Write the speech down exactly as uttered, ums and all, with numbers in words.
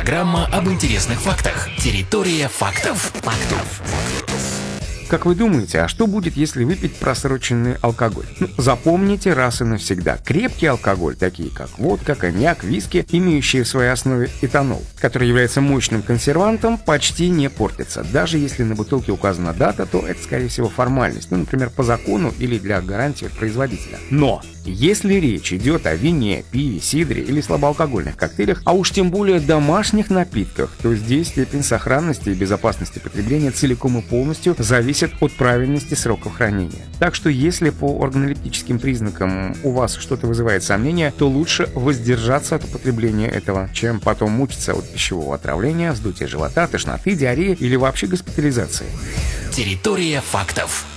Программа об интересных фактах. Территория фактов. Фактов. Как вы думаете, а что будет, если выпить просроченный алкоголь? Ну, запомните раз и навсегда. Крепкий алкоголь, такие как водка, коньяк, виски, имеющие в своей основе этанол, который является мощным консервантом, почти не портится. Даже если на бутылке указана дата, то это, скорее всего, формальность. Ну, например, по закону или для гарантии от производителя. Но если речь идет о вине, пиве, сидре или слабоалкогольных коктейлях, а уж тем более домашних напитках, то здесь степень сохранности и безопасности потребления целиком и полностью зависит от правильности сроков хранения. Так что если по органолептическим признакам у вас что-то вызывает сомнения, то лучше воздержаться от употребления этого, чем потом мучиться от пищевого отравления, вздутия живота, тошноты, диареи или вообще госпитализации. Территория фактов.